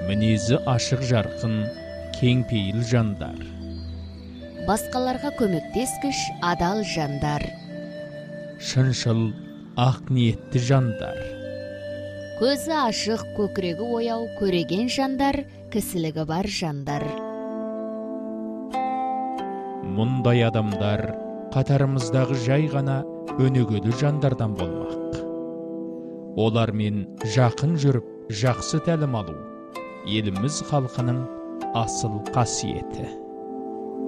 мінезі ашық жарқын, кеңпейіл жандар. Басқаларға көмектескіш адал жандар. Шыншыл, ақ ниетті жандар. Көзі ашық, көкірегі ояу, көреген жандар, кісілігі бар жандар. Мұндай адамдар қатарымыздағы жай ғана өнегелі жандардан болмақ. Олармен жақын жүріп, жақсы тәлім алу еліміз халқының асыл қасиеті.